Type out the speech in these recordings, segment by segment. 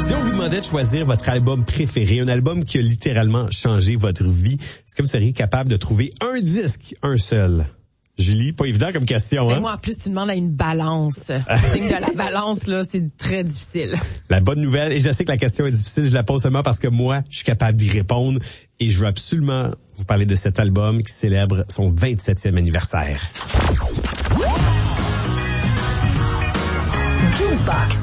Si on vous demandait de choisir votre album préféré, un album qui a littéralement changé votre vie, est-ce que vous seriez capable de trouver un disque, un seul? Julie, pas évident comme question, hein? Mais moi, en plus, tu demandes à une balance. Le signe de la balance, là, c'est très difficile. La bonne nouvelle, et je sais que la question est difficile, je la pose seulement parce que moi, je suis capable d'y répondre et je veux absolument vous parler de cet album qui célèbre son 27e anniversaire. Jukebox.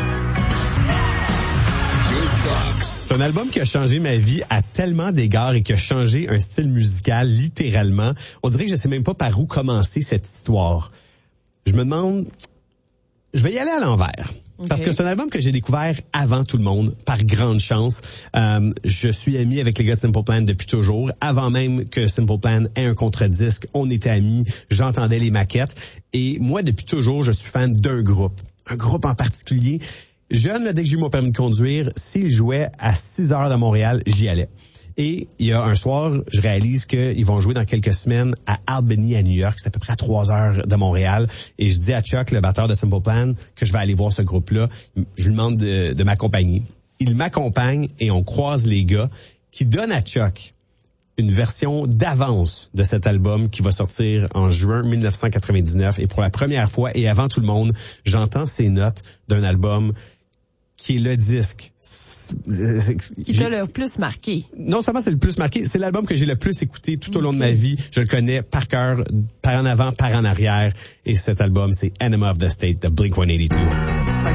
C'est un album qui a changé ma vie à tellement d'égards et qui a changé un style musical littéralement. On dirait que je sais même pas par où commencer cette histoire. Je me demande, je vais y aller à l'envers. Okay. Parce que c'est un album que j'ai découvert avant tout le monde, par grande chance. Je suis ami avec les gars de Simple Plan depuis toujours. Avant même que Simple Plan ait un contre-disque, on était amis, j'entendais les maquettes. Et moi, depuis toujours, je suis fan d'un groupe. Un groupe en particulier. Jeune, dès que j'ai eu mon permis de conduire, s'il jouait à 6 heures de Montréal, j'y allais. Et il y a un soir, je réalise qu'ils vont jouer dans quelques semaines à Albany, à New York. C'est à peu près à 3 heures de Montréal. Et je dis à Chuck, le batteur de Simple Plan, que je vais aller voir ce groupe-là. Je lui demande de m'accompagner. Il m'accompagne et on croise les gars qui donnent à Chuck une version d'avance de cet album qui va sortir en juin 1999. Et pour la première fois, et avant tout le monde, j'entends ces notes d'un album qui est le disque. Qui t'a le plus marqué. Non seulement c'est le plus marqué, c'est l'album que j'ai le plus écouté tout au long de ma vie. Je le connais par cœur, par en avant, par en arrière. Et cet album, c'est Enema of the State de Blink-182.